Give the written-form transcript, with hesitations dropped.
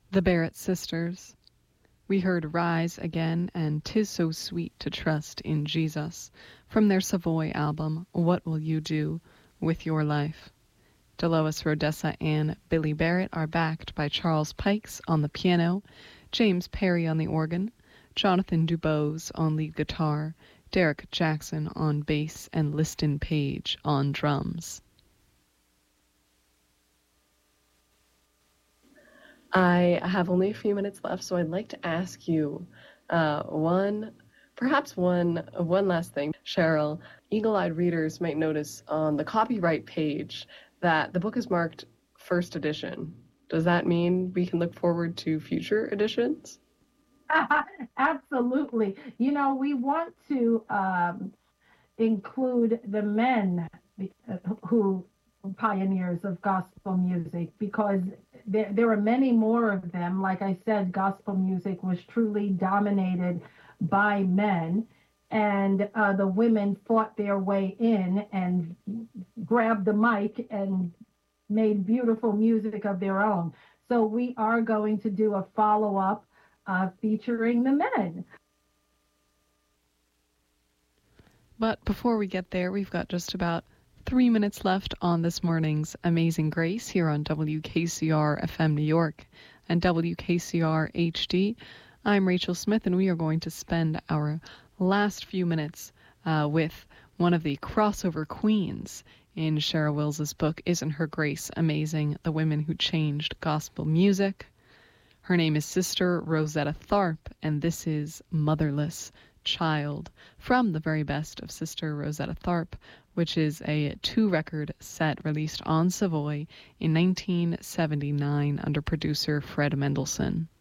The Barrett Sisters. We heard Rise Again and 'Tis So Sweet to Trust in Jesus from their Savoy album, What Will You Do with Your Life? Delois Rodessa and Billy Barrett are backed by Charles Pikes on the piano, James Perry on the organ, Jonathan Dubose on lead guitar, Derek Jackson on bass, and Liston Page on drums. I have only a few minutes left, so I'd like to ask you one last thing. Cheryl, eagle-eyed readers might notice on the copyright page that the book is marked first edition. Does that mean we can look forward to future editions? Absolutely. You know, we want to include the men who pioneers of gospel music, because there are many more of them. Like I said, gospel music was truly dominated by men, and the women fought their way in and grabbed the mic and made beautiful music of their own. So we are going to do a follow-up featuring the men. But before we get there, we've got just about 3 minutes left on this morning's Amazing Grace here on WKCR FM New York and WKCR HD. I'm Rachel Smith, and we are going to spend our last few minutes with one of the crossover queens in Cheryl Wills's book, Isn't Her Grace Amazing? The Women Who Changed Gospel Music. Her name is Sister Rosetta Tharpe, and this is Motherless Child from the very best of Sister Rosetta Tharpe, which is a 2-record set released on Savoy in 1979 under producer Fred Mendelssohn.